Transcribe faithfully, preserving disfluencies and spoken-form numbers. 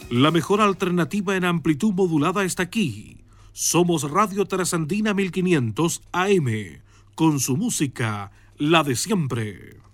La mejor alternativa en amplitud modulada está aquí. Somos Radio Trasandina mil quinientos A M, con su música, la de siempre.